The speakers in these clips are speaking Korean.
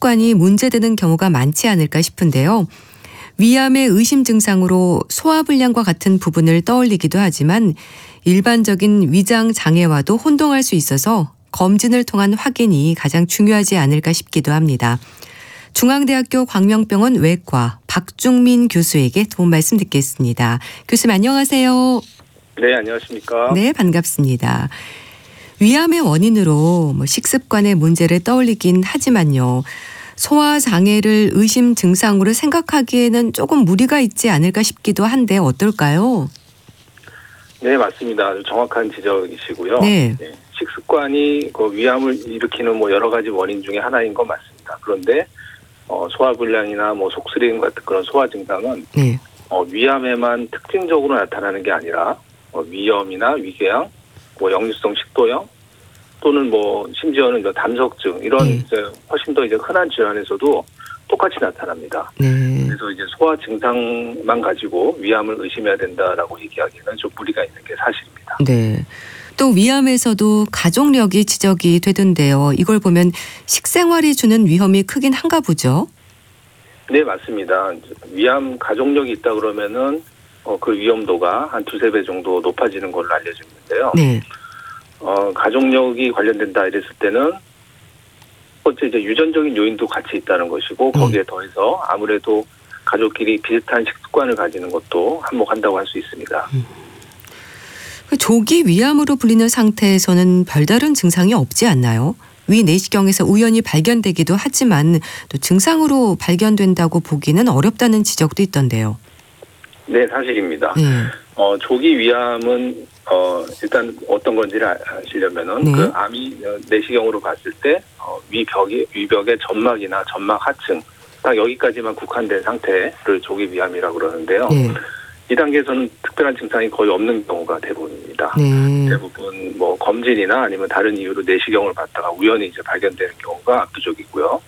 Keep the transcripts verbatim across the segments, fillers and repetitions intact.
식습관이 문제되는 경우가 많지 않을까 싶은데요. 위암의 의심 증상으로 소화불량과 같은 부분을 떠올리기도 하지만 일반적인 위장 장애와도 혼동할 수 있어서 검진을 통한 확인이 가장 중요하지 않을까 싶기도 합니다. 중앙대학교 광명병원 외과 박중민 교수에게 도움 말씀 듣겠습니다. 교수님 안녕하세요. 네, 안녕하십니까. 네, 반갑습니다. 위암의 원인으로 뭐 식습관의 문제를 떠올리긴 하지만요. 소화장애를 의심 증상으로 생각하기에는 조금 무리가 있지 않을까 싶기도 한데 어떨까요? 네, 맞습니다. 아주 정확한 지적이시고요. 네. 네, 식습관이 그 위암을 일으키는 뭐 여러 가지 원인 중에 하나인 건 맞습니다. 그런데 어, 소화불량이나 뭐 속쓰림 같은 그런 소화 증상은 네. 어, 위암에만 특징적으로 나타나는 게 아니라 어, 위염이나 위궤양, 뭐 역류성 식도염 또는 뭐 심지어는 이제 담석증 이런 네. 이제 훨씬 더 이제 흔한 질환에서도 똑같이 나타납니다. 네. 그래서 이제 소화 증상만 가지고 위암을 의심해야 된다라고 얘기하기는 좀 무리가 있는 게 사실입니다. 네. 또 위암에서도 가족력이 지적이 되던데요. 이걸 보면 식생활이 주는 위험이 크긴 한가 보죠. 네, 맞습니다. 위암 가족력이 있다 그러면은 어, 그 위험도가 한 두세 배 정도 높아지는 걸로 알려져 있는데요. 네. 어, 가족력이 관련된다 이랬을 때는 어째 이제 유전적인 요인도 같이 있다는 것이고 거기에 더해서 아무래도 가족끼리 비슷한 식습관을 가지는 것도 한몫한다고 할 수 있습니다. 음. 조기 위암으로 불리는 상태에서는 별다른 증상이 없지 않나요? 위 내시경에서 우연히 발견되기도 하지만 또 증상으로 발견된다고 보기는 어렵다는 지적도 있던데요. 네, 사실입니다. 네. 어, 조기 위암은 어, 일단 어떤 건지를 아시려면은 네. 그 암이 내시경으로 봤을 때 어, 위벽이 위벽의 점막이나 점막 하층 딱 여기까지만 국한된 상태를 조기 위암이라고 그러는데요. 네. 이 단계에서는 특별한 증상이 거의 없는 경우가 대부분입니다. 네. 대부분 뭐 검진이나 아니면 다른 이유로 내시경을 받다가 우연히 이제 발견되는 경우가 압도적이고요.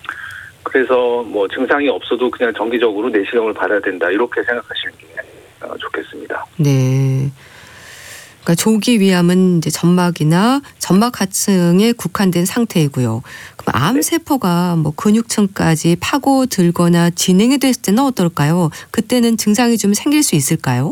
그래서 뭐 증상이 없어도 그냥 정기적으로 내시경을 받아야 된다 이렇게 생각하시는 게 좋겠습니다. 네. 그러니까 조기 위암은 이제 점막이나 점막 하층에 국한된 상태이고요. 그럼 암 세포가 뭐 근육층까지 파고들거나 진행이 됐을 때는 어떨까요? 그때는 증상이 좀 생길 수 있을까요?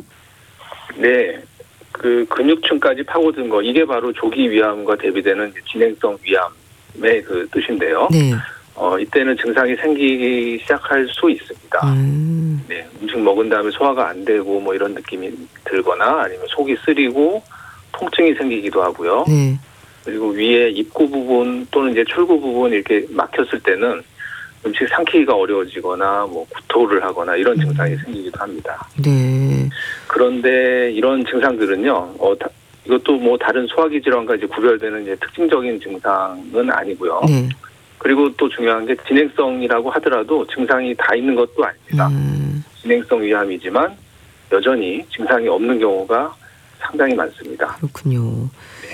네, 그 근육층까지 파고든 거 이게 바로 조기 위암과 대비되는 진행성 위암의 그 뜻인데요. 네. 어 이때는 증상이 생기기 시작할 수 있습니다. 음. 네, 음식 먹은 다음에 소화가 안 되고 뭐 이런 느낌이 들거나 아니면 속이 쓰리고 통증이 생기기도 하고요. 네. 그리고 위에 입구 부분 또는 이제 출구 부분 이렇게 막혔을 때는 음식 삼키기가 어려워지거나 뭐 구토를 하거나 이런 증상이 음. 생기기도 합니다. 네. 그런데 이런 증상들은요, 어, 다, 이것도 뭐 다른 소화기 질환과 이제 구별되는 이제 특징적인 증상은 아니고요. 네. 그리고 또 중요한 게 진행성이라고 하더라도 증상이 다 있는 것도 아닙니다. 음. 진행성 위암이지만 여전히 증상이 없는 경우가 상당히 많습니다. 그렇군요.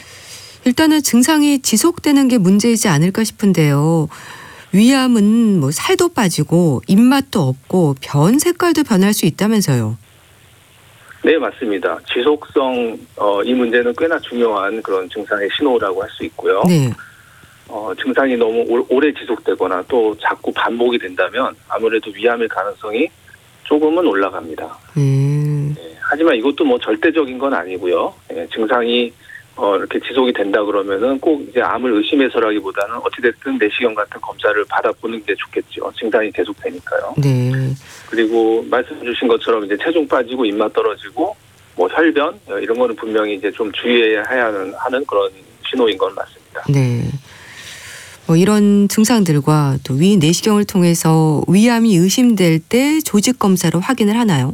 일단은 증상이 지속되는 게 문제이지 않을까 싶은데요. 위암은 뭐 살도 빠지고 입맛도 없고 변 색깔도 변할 수 있다면서요. 네, 맞습니다. 지속성 어, 이 문제는 꽤나 중요한 그런 증상의 신호라고 할 수 있고요. 네. 어, 증상이 너무 오, 오래 지속되거나 또 자꾸 반복이 된다면 아무래도 위암의 가능성이 조금은 올라갑니다. 음. 네, 하지만 이것도 뭐 절대적인 건 아니고요. 네, 증상이 어, 이렇게 지속이 된다 그러면은 꼭 이제 암을 의심해서라기보다는 어찌됐든 내시경 같은 검사를 받아보는 게 좋겠죠. 증상이 계속되니까요. 네. 그리고 말씀 주신 것처럼 이제 체중 빠지고 입맛 떨어지고 뭐 혈변 이런 거는 분명히 이제 좀 주의해야 하는, 하는 그런 신호인 건 맞습니다. 네. 뭐 이런 증상들과 또 위 내시경을 통해서 위암이 의심될 때 조직 검사로 확인을 하나요?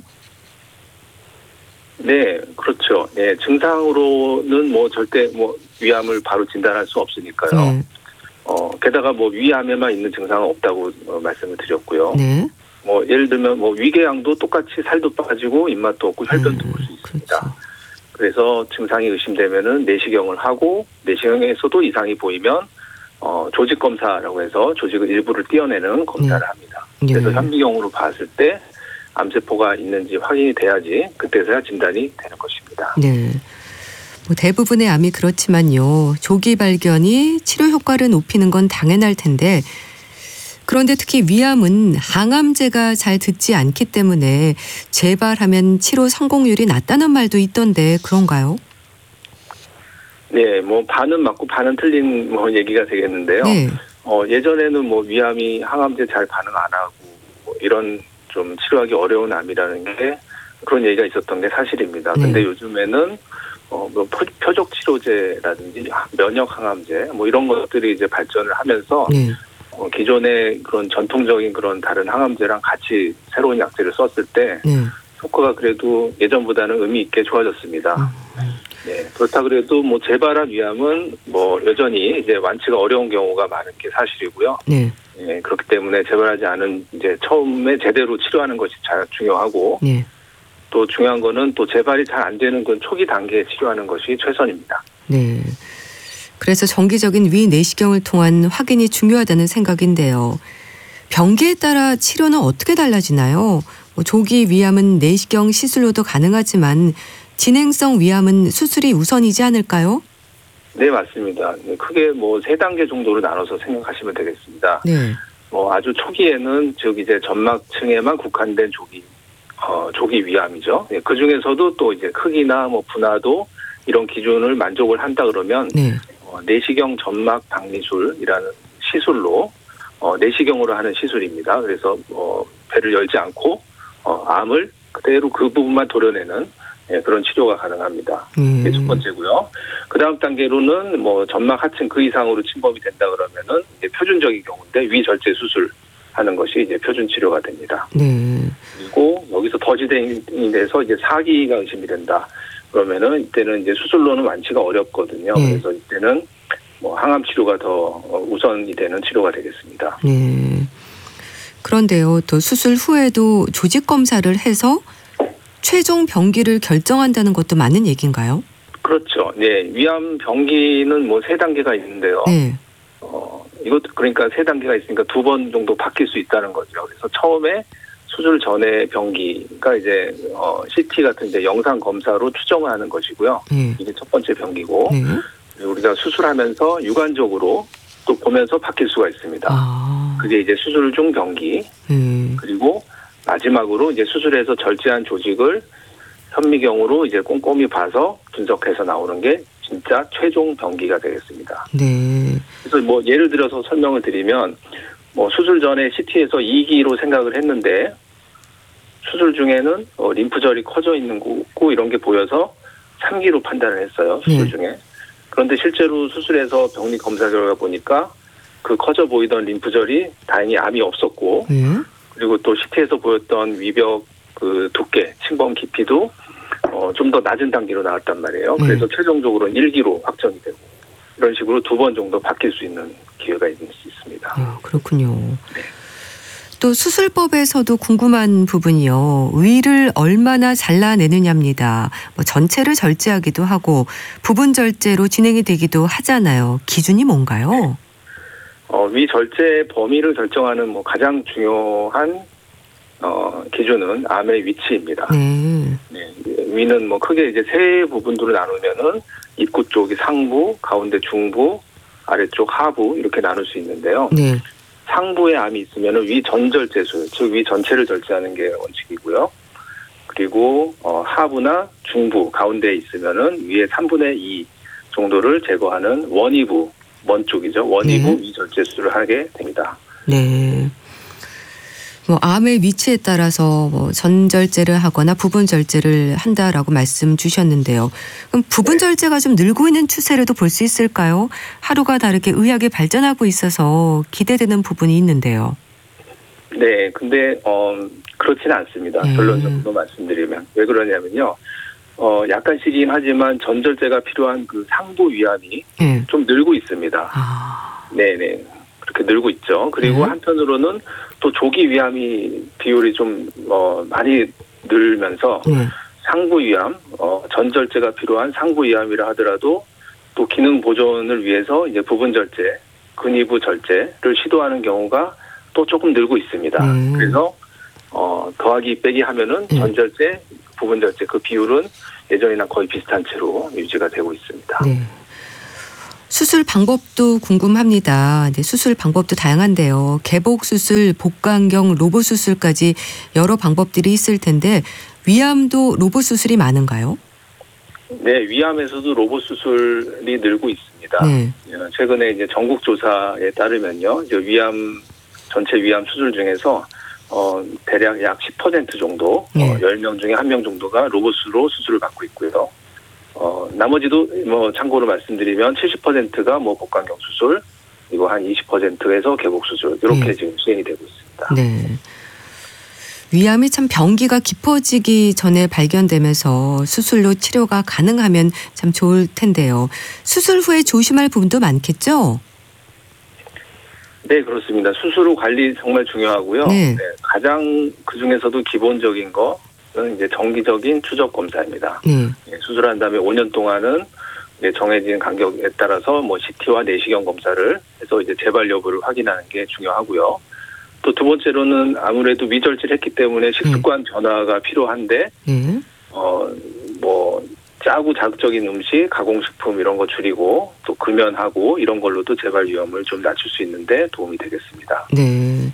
네, 그렇죠. 네, 증상으로는 뭐 절대 뭐 위암을 바로 진단할 수 없으니까요. 네. 어, 게다가 뭐 위암에만 있는 증상은 없다고 어, 말씀을 드렸고요. 네. 뭐 예를 들면 뭐 위궤양도 똑같이 살도 빠지고 입맛도 없고 혈변도 음, 볼 수 있습니다. 그렇죠. 그래서 증상이 의심되면은 내시경을 하고 내시경에서도 이상이 보이면 어, 조직 검사라고 해서 조직의 일부를 떼어내는 검사를 네. 합니다. 그래서 네. 현미경으로 봤을 때 암세포가 있는지 확인이 돼야지 그때서야 진단이 되는 것입니다. 네. 뭐 대부분의 암이 그렇지만요. 조기 발견이 치료 효과를 높이는 건 당연할 텐데 그런데 특히 위암은 항암제가 잘 듣지 않기 때문에 재발하면 치료 성공률이 낮다는 말도 있던데 그런가요? 네, 뭐 반은 맞고 반은 틀린 뭐 얘기가 되겠는데요. 네. 어, 예전에는 뭐 위암이 항암제 잘 반응 안 하고 뭐 이런 좀 치료하기 어려운 암이라는 게 그런 얘기가 있었던 게 사실입니다. 네. 근데 요즘에는 어, 뭐 표적 치료제라든지 면역 항암제 뭐 이런 것들이 이제 발전을 하면서 네. 어, 기존의 그런 전통적인 그런 다른 항암제랑 같이 새로운 약제를 썼을 때 네. 효과가 그래도 예전보다는 의미 있게 좋아졌습니다. 음. 네, 그렇다 그래도 뭐 재발한 위암은 뭐 여전히 이제 완치가 어려운 경우가 많은 게 사실이고요. 네. 예, 그렇기 때문에 재발하지 않은 이제 처음에 제대로 치료하는 것이 잘 중요하고 네. 또 중요한 거는 또 재발이 잘 안 되는 건 초기 단계에 치료하는 것이 최선입니다. 네. 그래서 정기적인 위 내시경을 통한 확인이 중요하다는 생각인데요. 병기에 따라 치료는 어떻게 달라지나요? 뭐 조기 위암은 내시경 시술로도 가능하지만 진행성 위암은 수술이 우선이지 않을까요? 네, 맞습니다. 크게 뭐 세 단계 정도로 나눠서 생각하시면 되겠습니다. 네. 뭐 아주 초기에는 즉 이제 점막층에만 국한된 조기 어, 조기 위암이죠. 예, 그 중에서도 또 이제 크기나 뭐 분화도 이런 기준을 만족을 한다 그러면 네. 어, 내시경 점막 박리술이라는 시술로 어, 내시경으로 하는 시술입니다. 그래서 어, 배를 열지 않고 어, 암을 그대로 그 부분만 도려내는 예, 그런 치료가 가능합니다. 음. 이게 첫 번째고요. 그 다음 단계로는 뭐 점막 하층 그 이상으로 침범이 된다 그러면은 이제 표준적인 경우인데 위절제 수술 하는 것이 이제 표준 치료가 됩니다. 네. 그리고 여기서 더 진행이 돼서 이제 사기가 의심이 된다. 그러면은 이때는 이제 수술로는 완치가 어렵거든요. 네. 그래서 이때는 뭐 항암 치료가 더 우선이 되는 치료가 되겠습니다. 네. 그런데요, 또 수술 후에도 조직 검사를 해서 최종 병기를 결정한다는 것도 맞는 얘기인가요? 그렇죠. 네, 위암 병기는 뭐 세 단계가 있는데요. 네. 어, 이것도 그러니까 세 단계가 있으니까 두 번 정도 바뀔 수 있다는 거죠. 그래서 처음에 수술 전에 병기가 이제 어, 씨티 같은 이제 영상 검사로 추정하는 것이고요. 네. 이게 첫 번째 병기고 네. 우리가 수술하면서 육안적으로 또 보면서 바뀔 수가 있습니다. 아. 그게 이제 수술 중 병기. 네. 그리고 마지막으로 이제 수술해서 절제한 조직을 현미경으로 이제 꼼꼼히 봐서 분석해서 나오는 게 진짜 최종 병기가 되겠습니다. 네. 그래서 뭐 예를 들어서 설명을 드리면 뭐 수술 전에 씨티에서 이 기로 생각을 했는데 수술 중에는 어, 림프절이 커져 있는 거고 이런 게 보여서 삼 기로 판단을 했어요. 수술 네. 중에. 그런데 실제로 수술해서 병리 검사 결과 보니까 그 커져 보이던 림프절이 다행히 암이 없었고 네. 그리고 또 씨티에서 보였던 위벽 그 두께, 침범 깊이도 어, 좀 더 낮은 단계로 나왔단 말이에요. 네. 그래서 최종적으로는 일 기로 확정이 되고 이런 식으로 두 번 정도 바뀔 수 있는 기회가 있을 수 있습니다. 아, 그렇군요. 또 수술법에서도 궁금한 부분이요. 위를 얼마나 잘라내느냐입니다. 뭐 전체를 절제하기도 하고 부분 절제로 진행이 되기도 하잖아요. 기준이 뭔가요? 어, 위 절제 범위를 결정하는 뭐 가장 중요한 어, 기준은 암의 위치입니다. 네. 네, 위는 뭐 크게 이제 세 부분으로 나누면은 입구 쪽이 상부, 가운데 중부, 아래쪽 하부 이렇게 나눌 수 있는데요. 네. 상부에 암이 있으면은 위 전절제술, 즉 위 전체를 절제하는 게 원칙이고요. 그리고 어, 하부나 중부, 가운데에 있으면은 위에 삼분의 이 정도를 제거하는 원위부, 먼 쪽이죠. 원위부 네. 위 절제술을 하게 됩니다. 네. 뭐 암의 위치에 따라서 뭐 전절제를 하거나 부분 절제를 한다라고 말씀 주셨는데요. 그럼 부분 절제가 좀 늘고 있는 추세라도 볼 수 있을까요? 하루가 다르게 의학이 발전하고 있어서 기대되는 부분이 있는데요. 네, 근데 어, 그렇지는 않습니다. 음. 결론적으로 말씀드리면 왜 그러냐면요. 어, 약간씩이긴 하지만 전절제가 필요한 그 상부 위암이 네. 좀 늘고 있습니다. 아. 네네. 그렇게 늘고 있죠. 그리고 네. 한편으로는 또 조기 위암이 비율이 좀, 어, 많이 늘면서 네. 상부 위암, 어, 전절제가 필요한 상부 위암이라 하더라도 또 기능 보존을 위해서 이제 부분 절제, 근위부 절제를 시도하는 경우가 또 조금 늘고 있습니다. 음. 그래서, 어, 더하기 빼기 하면은 네. 전절제, 부분 절제 그 비율은 예전이랑 거의 비슷한 채로 유지가 되고 있습니다. 네. 수술 방법도 궁금합니다. 네, 수술 방법도 다양한데요. 개복 수술, 복강경, 로봇 수술까지 여러 방법들이 있을 텐데 위암도 로봇 수술이 많은가요? 네, 위암에서도 로봇 수술이 늘고 있습니다. 네. 최근에 이제 전국 조사에 따르면요, 이제 위암 전체 위암 수술 중에서 어, 대략 약 십 퍼센트 정도, 네. 어, 열 명 중에 한 명 정도가 로봇으로 수술을 받고 있고요. 어, 나머지도 뭐 참고로 말씀드리면 칠십 퍼센트가 뭐 복강경 수술, 그리고 한 이십 퍼센트에서 개복 수술 이렇게 네. 지금 시행이 되고 있습니다. 네. 위암이 참 병기가 깊어지기 전에 발견되면서 수술로 치료가 가능하면 참 좋을 텐데요. 수술 후에 조심할 부분도 많겠죠? 네, 그렇습니다. 수술 후 관리 정말 중요하고요. 네. 네, 가장 그 중에서도 기본적인 거는 이제 정기적인 추적 검사입니다. 네. 예, 수술한 다음에 오 년 동안은 이제 정해진 간격에 따라서 뭐 씨티와 내시경 검사를 해서 이제 재발 여부를 확인하는 게 중요하고요. 또 두 번째로는 아무래도 위절질했기 때문에 식습관 변화가 필요한데, 네. 어, 뭐 짜고 자극적인 음식, 가공식품 이런 거 줄이고 또 금연하고 이런 걸로도 재발 위험을 좀 낮출 수 있는데 도움이 되겠습니다. 네.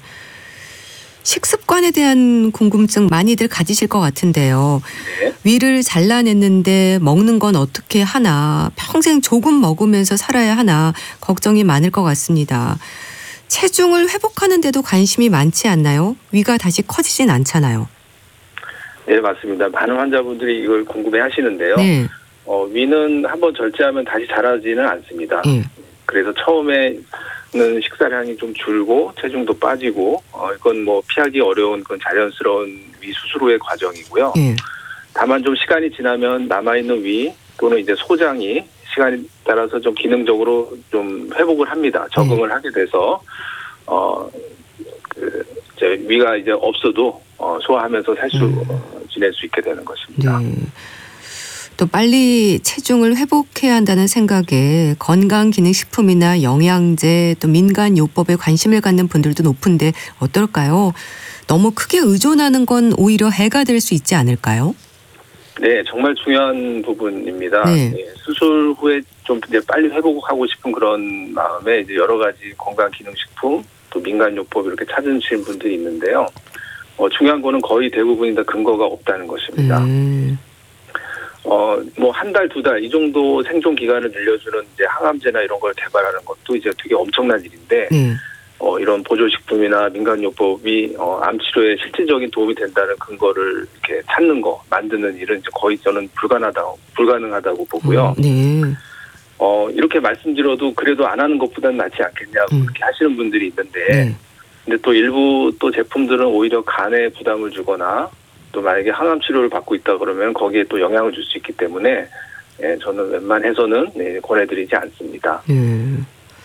식습관에 대한 궁금증 많이들 가지실 것 같은데요. 네. 위를 잘라냈는데 먹는 건 어떻게 하나, 평생 조금 먹으면서 살아야 하나 걱정이 많을 것 같습니다. 체중을 회복하는 데도 관심이 많지 않나요? 위가 다시 커지진 않잖아요. 네, 맞습니다. 많은 환자분들이 이걸 궁금해 하시는데요. 네. 어, 위는 한번 절제하면 다시 자라지는 않습니다. 네. 그래서 처음에는 식사량이 좀 줄고 체중도 빠지고, 어, 이건 뭐 피하기 어려운 그런 자연스러운 위 수술 후의 과정이고요. 네. 다만 좀 시간이 지나면 남아있는 위 또는 이제 소장이 시간에 따라서 좀 기능적으로 좀 회복을 합니다. 적응을 네. 하게 돼서 어, 그 이제 위가 이제 없어도 어, 소화하면서 살 수 음. 어, 지낼 수 있게 되는 것입니다. 네. 또 빨리 체중을 회복해야 한다는 생각에 건강기능식품이나 영양제 또 민간요법에 관심을 갖는 분들도 높은데 어떨까요? 너무 크게 의존하는 건 오히려 해가 될 수 있지 않을까요? 네, 정말 중요한 부분입니다. 네. 예, 수술 후에 좀 이제 빨리 회복하고 싶은 그런 마음에 이제 여러 가지 건강기능식품 또 민간요법 이렇게 찾으시는 분들이 있는데요. 어, 중요한 거는 거의 대부분이 다 근거가 없다는 것입니다. 음. 어, 뭐 한 달, 두 달 이 정도 생존 기간을 늘려주는 이제 항암제나 이런 걸 개발하는 것도 이제 되게 엄청난 일인데, 네. 어, 이런 보조식품이나 민간요법이 어, 암 치료에 실질적인 도움이 된다는 근거를 이렇게 찾는 거, 만드는 일은 이제 거의 저는 불가능하다, 불가능하다고 보고요. 음, 네. 어, 이렇게 말씀드려도 그래도 안 하는 것보다는 낫지 않겠냐고 음. 그렇게 하시는 분들이 있는데, 네. 근데 또 일부 또 제품들은 오히려 간에 부담을 주거나 또 만약에 항암 치료를 받고 있다 그러면 거기에 또 영향을 줄 수 있기 때문에 예, 저는 웬만해서는 네, 권해드리지 않습니다. 네.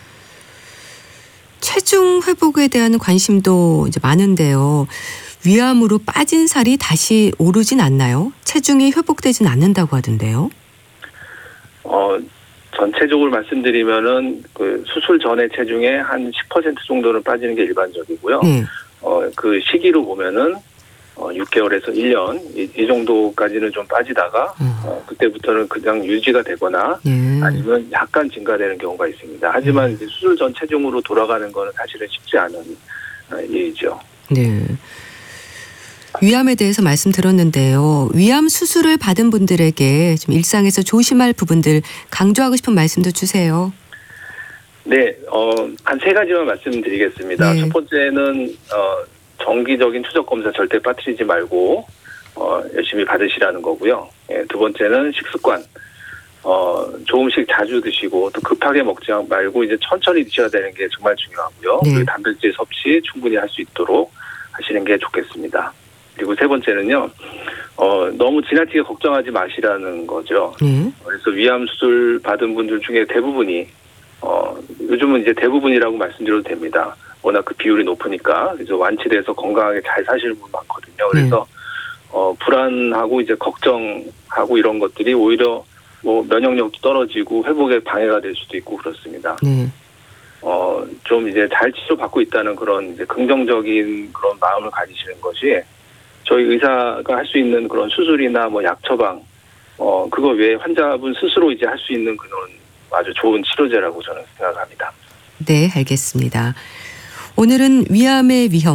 체중 회복에 대한 관심도 이제 많은데요. 위암으로 빠진 살이 다시 오르진 않나요? 체중이 회복되진 않는다고 하던데요. 어, 전체적으로 말씀드리면은 그 수술 전에 체중의 한 십 퍼센트 정도는 빠지는 게 일반적이고요. 네. 어, 그 시기로 보면은 어, 육 개월에서 일 년 이, 이 정도까지는 좀 빠지다가 어, 그때부터는 그냥 유지가 되거나 네. 아니면 약간 증가되는 경우가 있습니다. 하지만 이제 수술 전 체중으로 돌아가는 거는 사실은 쉽지 않은 어, 일이죠. 네. 위암에 대해서 말씀 들었는데요. 위암 수술을 받은 분들에게 좀 일상에서 조심할 부분들 강조하고 싶은 말씀도 주세요. 네, 어, 한 세 가지만 말씀드리겠습니다. 네. 첫 번째는 어, 정기적인 추적 검사 절대 빠뜨리지 말고 어, 열심히 받으시라는 거고요. 예, 두 번째는 식습관. 어, 조금씩 자주 드시고 또 급하게 먹지 말고 이제 천천히 드셔야 되는 게 정말 중요하고요. 네. 그리고 단백질 섭취 충분히 할 수 있도록 하시는 게 좋겠습니다. 그리고 세 번째는요, 어, 너무 지나치게 걱정하지 마시라는 거죠. 네. 그래서 위암 수술 받은 분들 중에 대부분이, 어, 요즘은 이제 대부분이라고 말씀드려도 됩니다. 워낙 그 비율이 높으니까. 그래서 완치돼서 건강하게 잘 사시는 분 많거든요. 그래서, 어, 불안하고 이제 걱정하고 이런 것들이 오히려 뭐 면역력도 떨어지고 회복에 방해가 될 수도 있고 그렇습니다. 네. 어, 좀 이제 잘 치료받고 있다는 그런 이제 긍정적인 그런 마음을 가지시는 것이 저희 의사가 할 수 있는 그런 수술이나 뭐 약 처방, 어, 그거 외에 환자분 스스로 이제 할 수 있는 그런 아주 좋은 치료제라고 저는 생각합니다. 네, 알겠습니다. 오늘은 위암의 위험,